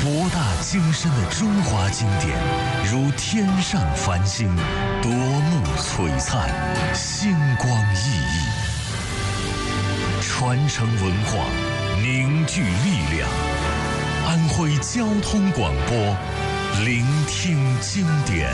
博大精深的中华经典，如天上繁星，夺目璀璨，星光熠熠。传承文化，凝聚力量。安徽交通广播，聆听经典。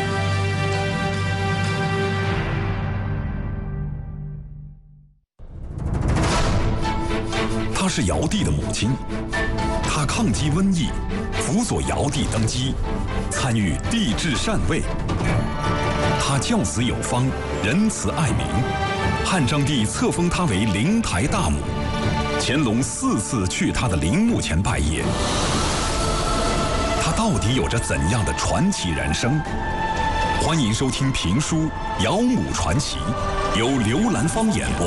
她是尧帝的母亲，她抗击瘟疫，辅佐尧帝登基，参与帝制禅位。她教子有方，仁慈爱民，汉章帝册封她为灵台大母，乾隆4次去她的陵墓前拜谒。她到底有着怎样的传奇人生？欢迎收听评书《尧母传奇》，由刘兰芳演播。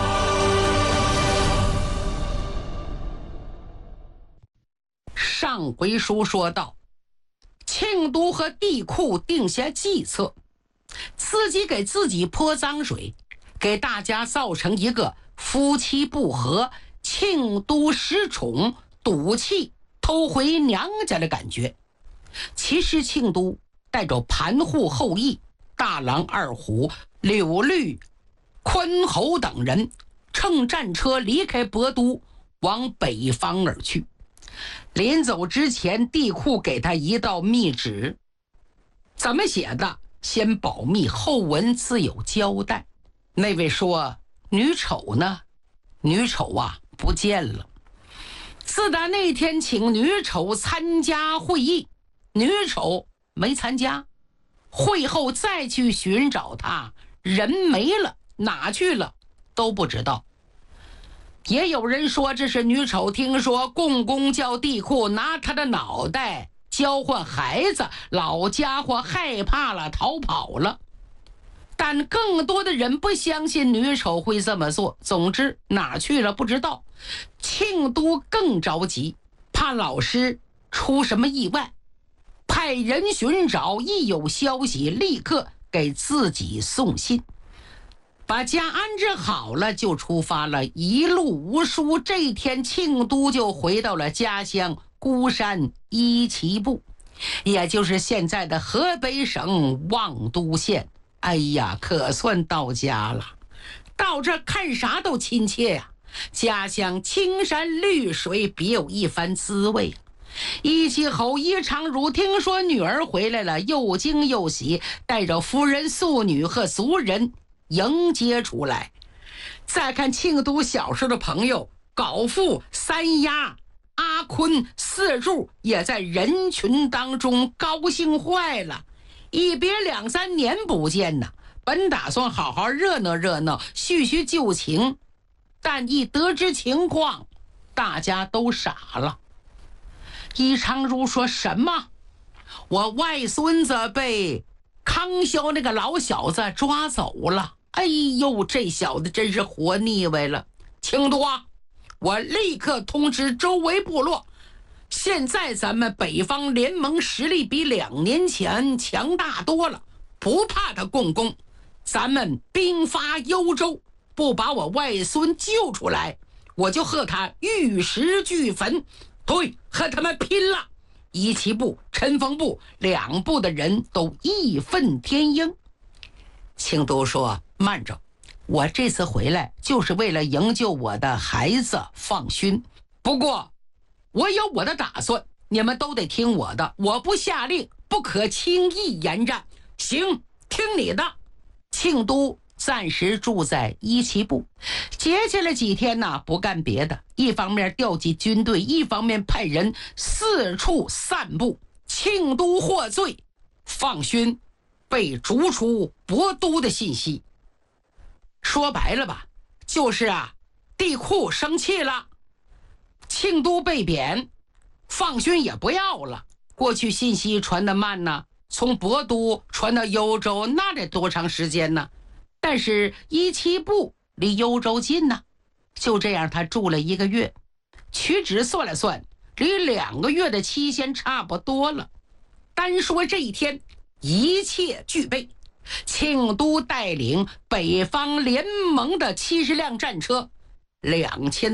上回书说到，庆都和帝喾定下计策，自己给自己泼脏水，给大家造成一个夫妻不和、庆都失宠、赌气、偷回娘家的感觉。其实庆都带着盘户后裔、大郎二虎、柳绿、昆侯等人，乘战车离开亳都，往北方而去。临走之前，帝喾给他一道密旨，怎么写的？先保密，后文自有交代。那位说，女丑呢？女丑啊，不见了。自打那天请女丑参加会议，女丑没参加，会后再去寻找她，人没了，哪去了都不知道。也有人说这是女丑听说共工叫帝喾拿他的脑袋交换孩子，老家伙害怕了，逃跑了。但更多的人不相信女丑会这么做。总之哪去了不知道。庆都更着急，怕老师出什么意外，派人寻找，一有消息立刻给自己送信。把家安置好了就出发了，一路无书。这一天庆都就回到了家乡孤山伊旗部，也就是现在的河北省望都县。哎呀，可算到家了，到这看啥都亲切呀。家乡青山绿水，别有一番滋味。伊旗侯伊长儒听说女儿回来了，又惊又喜，带着夫人、庶女和族人迎接出来。再看庆都小时候的朋友高富、三丫、阿坤、四柱也在人群当中高兴坏了。一别2、3年不见呢，本打算好好热闹热闹，叙叙旧情，但一得知情况，大家都傻了。伊长儒说什么？我外孙子被康萧那个老小子抓走了。哎呦，这小子真是活腻歪了。庆都啊，我立刻通知周围部落，现在咱们北方联盟实力比2年前强大多了，不怕他共工。咱们兵发幽州，不把我外孙救出来，我就和他玉石俱焚。对，和他们拼了！伊旗部、陈丰部2部的人都义愤填膺。庆都说，慢着，我这次回来就是为了营救我的孩子放勋，不过我有我的打算，你们都得听我的，我不下令不可轻易延战。行，听你的。庆都暂时住在伊旗部，接下来几天呢，不干别的，一方面调集军队，一方面派人四处散布庆都获罪、放勋、被逐出亳都的信息。说白了吧，就是帝喾生气了，庆都被贬，放勋也不要了。过去信息传得慢呢，从亳都传到幽州，那得多长时间呢？但是伊旗部离幽州近呢，就这样他住了1个月，屈指算了算，离2个月的期限差不多了。单说这一天一切具备，庆都带领北方联盟的70辆战车，2000